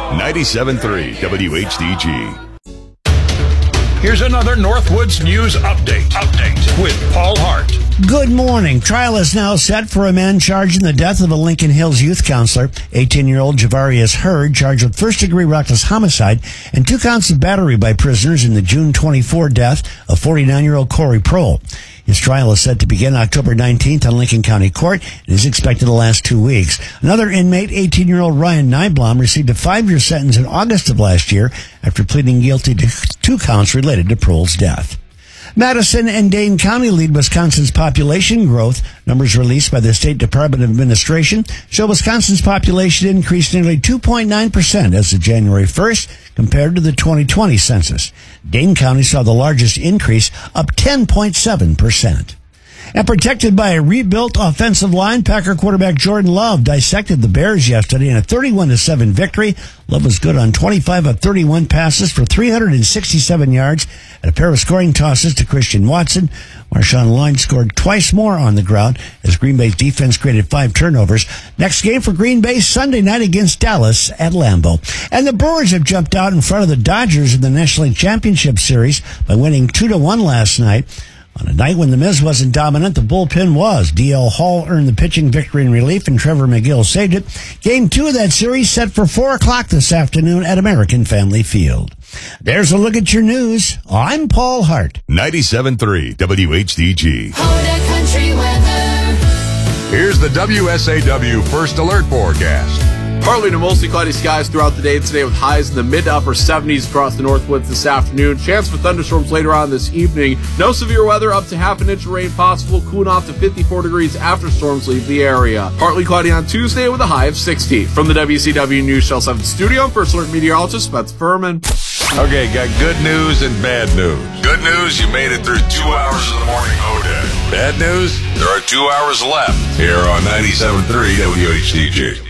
97.3 WHDG. Here's another Northwoods News Update with Paul Hart. Good morning. Trial is now set for a man charged in the death of a Lincoln Hills youth counselor, 18-year-old Javarius Hurd, charged with first-degree reckless homicide and 2 counts of battery by prisoners in the June 24 death of 49-year-old Corey Prohl. His trial is set to begin October 19th on Lincoln County Court and is expected to last 2 weeks. Another inmate, 18-year-old Ryan Nyblom, received a 5-year sentence in August of last year after pleading guilty to 2 counts related to Prohl's death. Madison and Dane County lead Wisconsin's population growth. Numbers released by the State Department of Administration show Wisconsin's population increased nearly 2.9% as of January 1st compared to the 2020 census. Dane County saw the largest increase, up 10.7%. And protected by a rebuilt offensive line, Packer quarterback Jordan Love dissected the Bears yesterday in a 31-7 victory. Love was good on 25 of 31 passes for 367 yards and a pair of scoring tosses to Christian Watson. Marshawn Lynch scored twice more on the ground as Green Bay's defense created 5 turnovers. Next game for Green Bay Sunday night against Dallas at Lambeau. And the Brewers have jumped out in front of the Dodgers in the National League Championship Series by winning 2-1 last night. On a night when the Miz wasn't dominant, the bullpen was. D.L. Hall earned the pitching victory in relief, and Trevor McGill saved it. Game 2 of that series set for 4 o'clock this afternoon at American Family Field. There's a look at your news. I'm Paul Hart. 97.3 WHDG. Hoda Country Weather. Here's the WSAW First Alert Forecast. Partly to mostly cloudy skies throughout the day today with highs in the mid to upper 70s across the Northwoods this afternoon. Chance for thunderstorms later on this evening. No severe weather, up to half an inch of rain possible. Cooling off to 54 degrees after storms leave the area. Partly cloudy on Tuesday with a high of 60. From the WCW News Channel 7 studio, I'm First Alert meteorologist Beth Furman. Okay, got good news and bad news. Good news, you made it through 2 hours of the morning Hoda. Bad news, There are 2 hours left here on 97.3 WHDG.